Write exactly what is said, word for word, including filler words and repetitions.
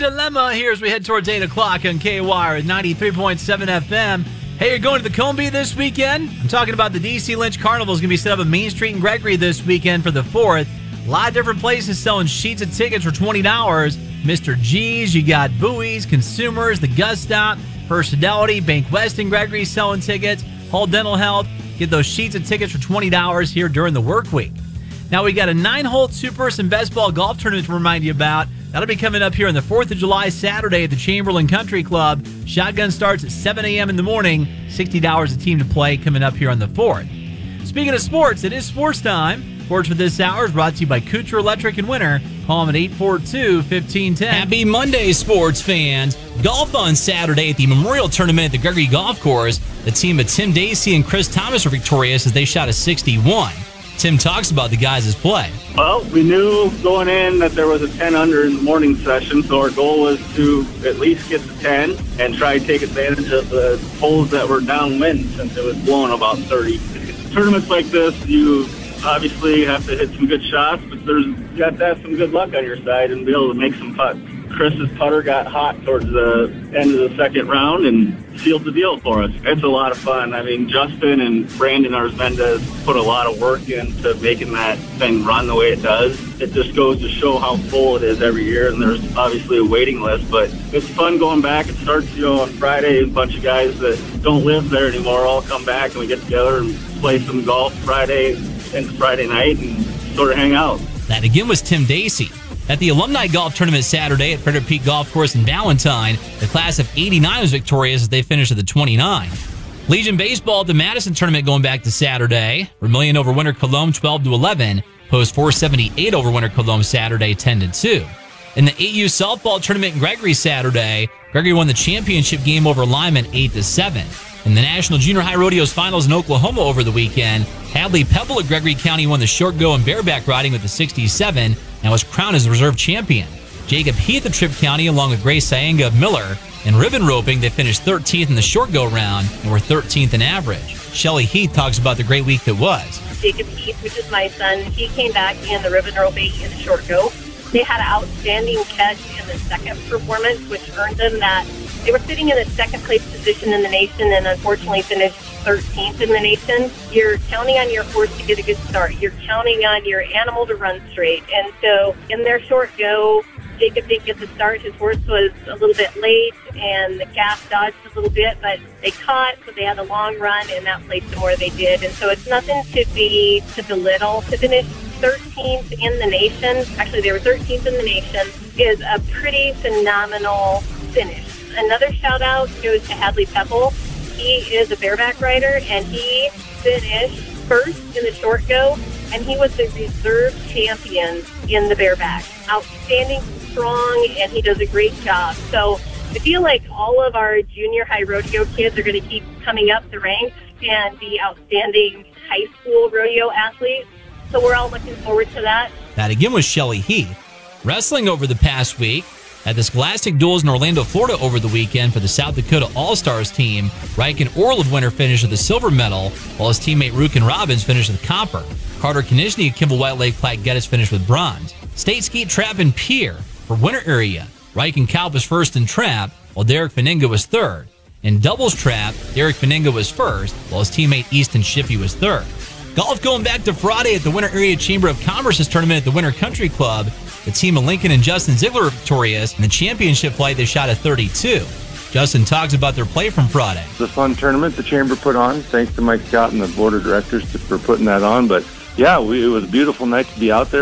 Dilemma here as we head towards eight o'clock on K W I R at ninety-three point seven F M. Hey, you're going to the Comby this weekend? I'm talking about the D C Lynch Carnival is going to be set up at Main Street in Gregory this weekend for the fourth. A lot of different places selling sheets of tickets for twenty dollars. Mister G's, you got Bowie's, Consumers, the Gus Stop, First Fidelity, Bank West in Gregory selling tickets, Hall Dental Health. Get those sheets of tickets for twenty dollars here during the work week. Now, we got a nine-hole two-person best ball golf tournament to remind you about. That'll be coming up here on the fourth of July, Saturday at the Chamberlain Country Club. Shotgun starts at seven a.m. in the morning. sixty dollars a team to play coming up here on the fourth. Speaking of sports, it is sports time. Sports for this hour is brought to you by Kucher Electric and Winter. Call them at eight four two, one five one zero. Happy Monday, sports fans. Golf on Saturday at the Memorial Tournament at the Gregory Golf Course. The team of Tim Dacey and Chris Thomas were victorious as they shot a sixty-one. Tim talks about the guys' play. Well, we knew going in that there was a ten under in the morning session, so our goal was to at least get to ten and try to take advantage of the holes that were downwind since it was blowing about thirty. Tournaments like this, you obviously have to hit some good shots, but there's you have to have some good luck on your side and be able to make some putts. Chris's putter got hot towards the end of the second round and sealed the deal for us. It's a lot of fun. I mean, Justin and Brandon Arzmendez put a lot of work into making that thing run the way it does. It just goes to show how full it is every year, and there's obviously a waiting list, but it's fun going back. It starts, you know, on Friday. A bunch of guys that don't live there anymore all come back, and we get together and play some golf Friday into Friday night and sort of hang out. That again was Tim Dacey. At the Alumni Golf Tournament Saturday at Frederick Peak Golf Course in Valentine, the class of eighty-nine was victorious as they finished at the twenty-nine. Legion Baseball at the Madison Tournament going back to Saturday. Vermilion over Winter Cologne twelve to eleven. Post four seventy-eight over Winter Cologne Saturday ten to two. In the A U Softball Tournament in Gregory Saturday, Gregory won the championship game over Lyman eight to seven. In the National Junior High Rodeos Finals in Oklahoma over the weekend, Hadley Pebble of Gregory County won the short go and bareback riding with a sixty-seven and was crowned as the reserve champion. Jacob Heath of Tripp County, along with Grace Sayanga of Miller, in ribbon roping, they finished thirteenth in the short go round and were thirteenth in average. Shelly Heath talks about the great week that was. Jacob Heath, which is my son, he came back in the ribbon roping in the short go. They had an outstanding catch in the second performance, which earned them that they were sitting in the second place position in the nation and unfortunately finished thirteenth in the nation. You're counting on your horse to get a good start. You're counting on your animal to run straight. And so in their short go, Jacob didn't get the start. His horse was a little bit late and the calf dodged a little bit, but they caught, so they had a long run and that placed them where they did. And so it's nothing to be to belittle. To finish thirteenth in the nation, actually they were thirteenth in the nation, is a pretty phenomenal finish. Another shout out goes to Hadley Pebble. He is a bareback rider and he finished first in the short go and he was the reserve champion in the bareback. Outstanding, strong, and he does a great job. So I feel like all of our junior high rodeo kids are going to keep coming up the ranks and be outstanding high school rodeo athletes. So we're all looking forward to that. That again was Shelly Heath. Wrestling over the past week. At the Scholastic Duels in Orlando, Florida over the weekend for the South Dakota All-Stars team, Ryken Orl of Winter finished with the silver medal, while his teammate Rukin Robbins finished with copper. Carter Konishny of Kimball White Lake Platte Geddes finished with bronze. State Skeet Trap and Pier for Winter area. Ryken Kalb was first in trap, while Derek Veninga was third. In doubles trap, Derek Veninga was first, while his teammate Easton Shippey was third. Golf going back to Friday at the Winter Area Chamber of Commerce's tournament at the Winter Country Club. The team of Lincoln and Justin Ziegler were victorious. In the championship flight, they shot a thirty-two. Justin talks about their play from Friday. It's a fun tournament the Chamber put on. Thanks to Mike Scott and the board of directors for putting that on. But, yeah, we, it was a beautiful night to be out there.